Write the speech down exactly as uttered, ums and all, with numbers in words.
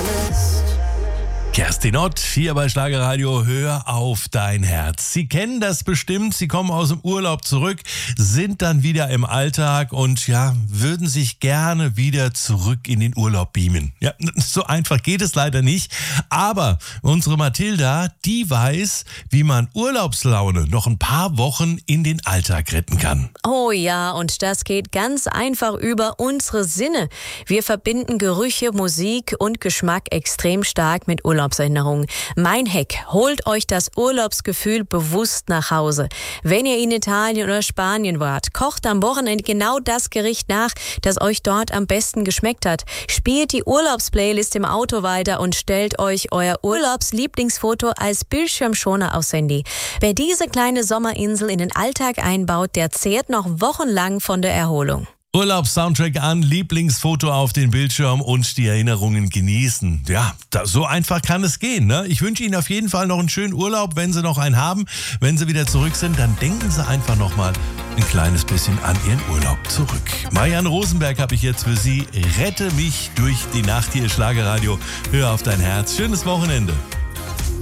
Playlist. Kerstin Ott, hier bei Schlagerradio, hör auf dein Herz. Sie kennen das bestimmt, Sie kommen aus dem Urlaub zurück, sind dann wieder im Alltag und ja, würden sich gerne wieder zurück in den Urlaub beamen. Ja, so einfach geht es leider nicht, aber unsere Mathilda, die weiß, wie man Urlaubslaune noch ein paar Wochen in den Alltag retten kann. Oh ja, und das geht ganz einfach über unsere Sinne. Wir verbinden Gerüche, Musik und Geschmack extrem stark mit Urlaubserinnerungen. Mein Hack: holt euch das Urlaubsgefühl bewusst nach Hause. Wenn ihr in Italien oder Spanien wart, kocht am Wochenende genau das Gericht nach, das euch dort am besten geschmeckt hat. Spielt die Urlaubsplaylist im Auto weiter und stellt euch euer Urlaubslieblingsfoto als Bildschirmschoner aufs Handy. Wer diese kleine Sommerinsel in den Alltag einbaut, der zehrt noch wochenlang von der Erholung. Urlaubssoundtrack an, Lieblingsfoto auf den Bildschirm und die Erinnerungen genießen. Ja, da, so einfach kann es gehen, ne? Ich wünsche Ihnen auf jeden Fall noch einen schönen Urlaub, wenn Sie noch einen haben. Wenn Sie wieder zurück sind, dann denken Sie einfach noch mal ein kleines bisschen an Ihren Urlaub zurück. Marianne Rosenberg habe ich jetzt für Sie. Rette mich durch die Nacht, hier Schlagerradio. Hör auf dein Herz. Schönes Wochenende.